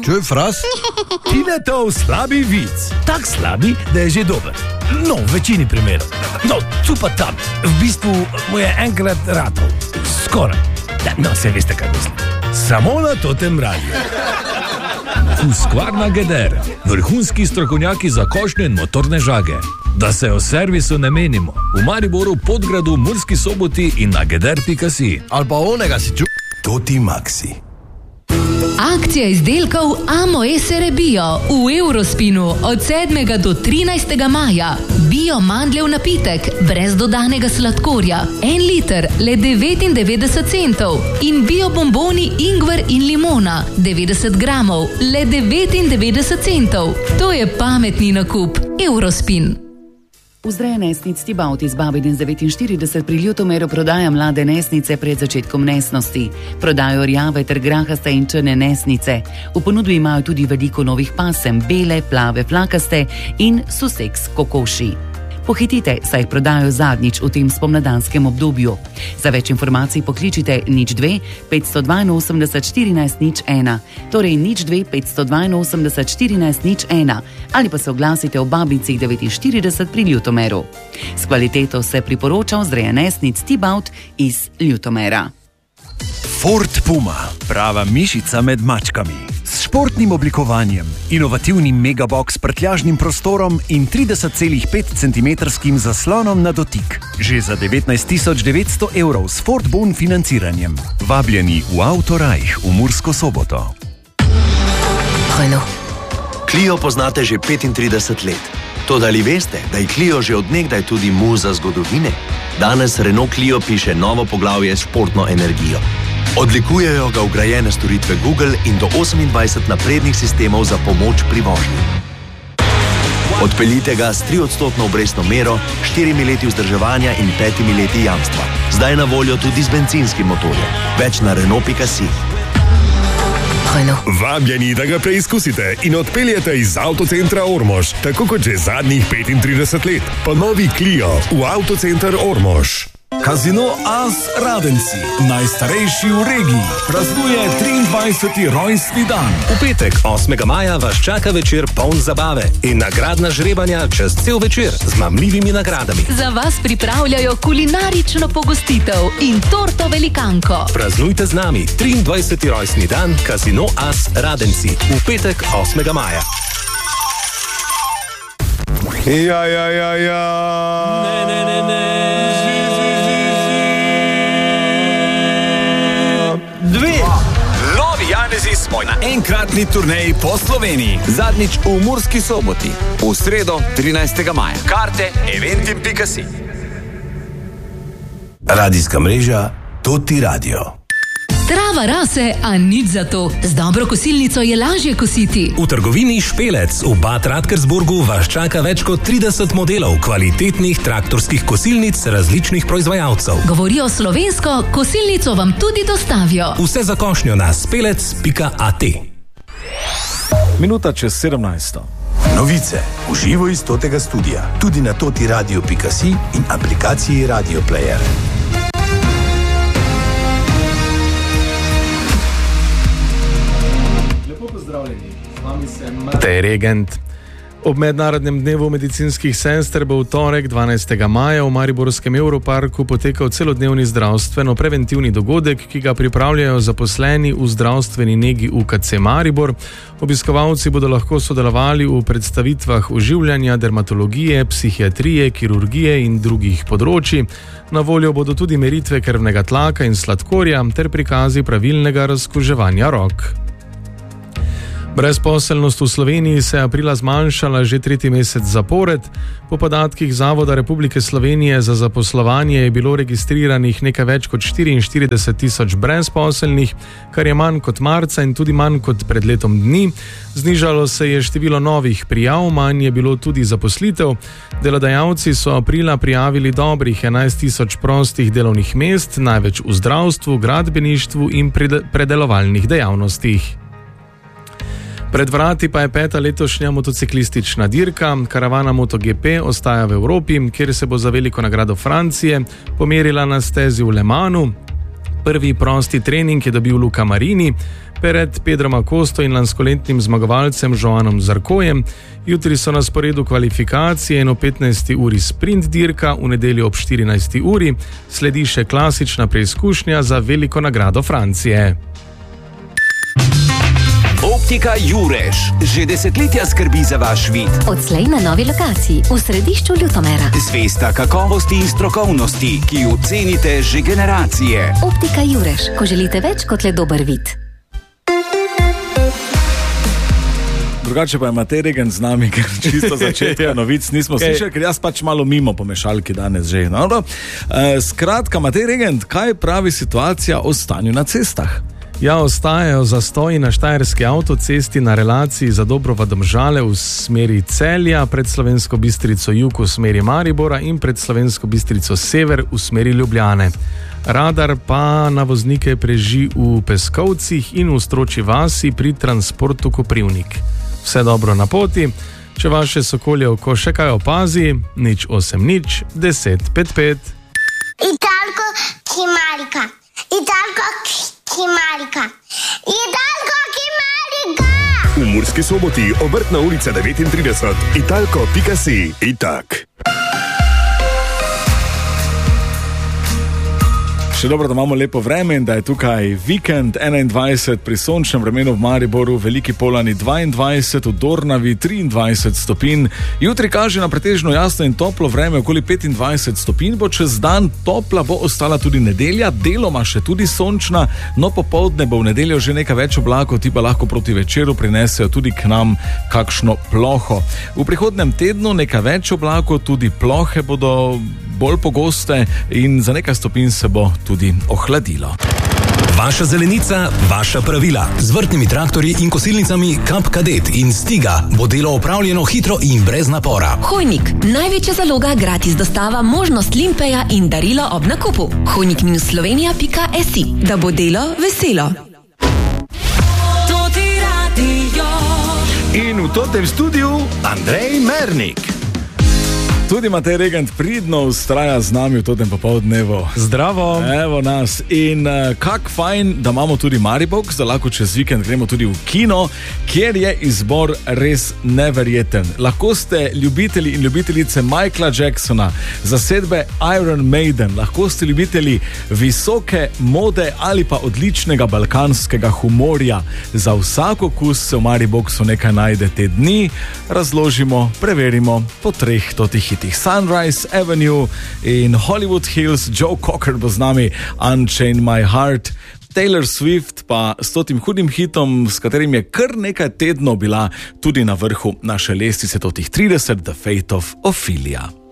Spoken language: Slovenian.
Čuj, fras? Tinetov slabi vic. Tak slabi, da je že dober. No, v večini primerov. No, tu pa tam. V bistvu mu je enkrat ratov. Skoraj. No, se veste, kaj mislim. Samo na Totem radiju. Husqvarna Geder. Vrhunski strokovnjaki za košnje in motorne žage. Da se o servisu ne menimo. V Mariboru, Podgradu, Murski Soboti in na geder.si. Ali pa onega si čuj. Toti Maxi. Akcija izdelkov Amo Esere Bio v Eurospinu od 7. do 13. maja. Bio mandljev napitek, brez dodanega sladkorja, 1 liter, le 99 centov. In bio bomboni ingver in limona, 90 gramov, le 99 centov. To je pametni nakup. Eurospin. Vzreja nesnic Tibaut iz Babin 49 pri Ljutomeru prodaja mlade nesnice pred začetkom nesnosti. Prodajo rjave ter grahaste in črne nesnice. V ponudbi imajo tudi veliko novih pasem, bele, plave, flakaste in suseks kokoši. Pohitite, saj jih prodajo zadnjič v tem spomladanskem obdobju. Za več informacij pokličite 02 582 14 01, torej 02 582 14 01, ali pa se oglasite v Babicih 49 pri Ljutomeru. S kvaliteto se priporoča vzreja nesnic Tibaut iz Ljutomera. Ford Puma, prava mišica med mačkami. S športnim oblikovanjem, inovativnim megabox s prtljažnim prostorom in 30,5 cm zaslonom na dotik. Že za 19 900 € s Ford Bon financiranjem. Vabljeni v Autorajh v Mursko Soboto. Clio poznate že 35 let. Toda ali veste, da je Clio že odnegdaj tudi muza zgodovine? Danes Renault Clio piše novo poglavje s športno energijo. Odlikujejo ga vgrajene storitve Google in do 28 naprednih sistemov za pomoč pri vožnji. Odpeljite ga s 3% obrestno mero, 4 leti vzdrževanja in 5 leti jamstva. Zdaj na voljo tudi z bencinskim motorjem. Več na Renault.si. Vabljeni, da ga preizkusite in odpeljete iz avtocentra Ormož, tako kot že zadnjih 35 let. Pa novi Clio v avtocenter Ormož. Casino As Radenci, najstarejši v regiji, praznuje 23. rojstni dan. V petek, 8. maja, vas čaka večer poln zabave in nagradna žrebanja čez cel večer z mamljivimi nagradami. Za vas pripravljajo kulinarično pogostitev in torto velikanko. Praznujte z nami 23. rojstni dan Casino As Radenci v petek, 8. maja. Ja. Ne. Novi Janezi smo na enkratni turneji po Sloveniji. Zadnjič v Murski Soboti, v sredo 13. maja. Karte eventim.si. Radijska mreža Toti Radio. Trava rase, a nič za to. Z dobro kosilnico je lažje kositi. V trgovini Špelec v Bad Radkersburgu vas čaka več kot 30 modelov kvalitetnih traktorskih kosilnic različnih proizvajalcev. Govorijo slovensko, kosilnico vam tudi dostavijo. Vse za košnjo na spelec.at. Minuta čez 17. Novice v živo iz Totega studia, tudi na totiradio.si in aplikaciji Radio Player. Te regent. Ob mednarodnem dnevu medicinskih sester bo v torek 12. maja v Mariborskem Europarku potekal celodnevni zdravstveno-preventivni dogodek, ki ga pripravljajo zaposleni v zdravstveni negi UKC Maribor. Obiskovalci bodo lahko sodelovali v predstavitvah oživljanja, dermatologije, psihiatrije, kirurgije in drugih področji. Na voljo bodo tudi meritve krvnega tlaka in sladkorja ter prikazi pravilnega razkuževanja rok. Brezposelnost v Sloveniji se je aprila zmanjšala že 3. mesec zapored. Po podatkih Zavoda Republike Slovenije za zaposlovanje je bilo registriranih nekaj več kot 44 000 brezposelnih, kar je manj kot marca in tudi manj kot pred letom dni. Znižalo se je število novih prijav, manj je bilo tudi zaposlitev. Delodajalci so aprila prijavili dobrih 11 000 prostih delovnih mest, največ v zdravstvu, gradbeništvu in predelovalnih dejavnostih. Pred vrati pa je 5. letošnja motociklistična dirka. Karavana MotoGP ostaja v Evropi, kjer se bo za veliko nagrado Francije pomerila na stezi v Le Manu. Prvi prosti trening je dobil Luka Marini. pred Pedrom Acosto in lanskoletnim zmagovalcem Joanom Zarkojem. Jutri so na sporedu kvalifikacije in o 15. uri sprint dirka, v nedeljo ob 14. uri sledi še klasična preizkušnja za veliko nagrado Francije. Optika Jurež že desetletja skrbi za vaš vid. Odslej na novi lokaciji v središču Ljutomera. Zvesta kakovosti in strokovnosti, ki jo cenite že generacije. Optika Jurež, ko želite več kot le dober vid. Drugače pa je Matej Regent z nami, ker čisto začetka novic nismo slišali, ker jaz pač malo mimo po mešalki danes že. Skratka, Matej Regent, kaj pravi situacija o stanju na cestah? Ja, ostajajo zastoji na štajerski avtocesti na relaciji Zadobrovo-Domžale v smeri Celja, pred Slovensko Bistrico jug v smeri Maribora in pred Slovensko Bistrico sever v smeri Ljubljane. Radar pa na voznike preži v Peskovcih in v Stročji vasi pri transportu Koprivnik. Vse dobro na poti. Če vaše sokolje oko še kaj opazi, 080 10 55. Italko Kimarika. Italko Kimarika. Italko Kimarika. V Murski Soboti, Obrtna ulica 39, italko.si. Itak. Še dobro, da imamo lepo vreme in da je tukaj vikend 21 pri sončnem vremenu v Mariboru, Veliki Polani 22, v Dornavi 23 stopinj. Jutri kaže na pretežno jasno in toplo vreme, okoli 25 stopinj bo čez dan, topla bo ostala tudi nedelja, deloma še tudi sončna, no popoldne bo v nedeljo že nekaj več oblakov, ti pa lahko proti večeru prinesejo tudi k nam kakšno ploho. V prihodnem tednu nekaj več oblakov, tudi plohe bodo bolj pogoste in za nekaj stopinj se bo tudi ohladilo. Vaša zelenica, vaša pravila. Z vrtnimi traktorji in kosilnicami Kap Kadet in Stiga bo delo opravljeno hitro in brez napora. Hojnik, največja zaloga, gratis dostava, možnost limpeja in darilo ob nakupu. Hojnik-slovenija.si, da bo delo veselo. In v tem studiu Andrej Mernik. Tudi Matej Regent pridno vztraja z nami v tem popoldnevu. Zdravo. Evo nas. In kak fajn, da imamo tudi Maribox, da lahko čez vikend gremo tudi v kino, kjer je izbor res neverjeten. Lahko ste ljubitelji in ljubiteljice Michaela Jacksona, zasedbe Iron Maiden, lahko ste ljubitelji visoke mode ali pa odličnega balkanskega humorja. Za vsak okus se v Mariboxu nekaj najde te dni. Razložimo, preverimo po 3 hitih. Sunrise Avenue in Hollywood Hills, Joe Cocker bo z nami, Unchain My Heart, Taylor Swift pa s tem hudim hitom, s katerim je kar nekaj tednov bila tudi na vrhu naše lestvice totih 30, The Fate of Ophelia.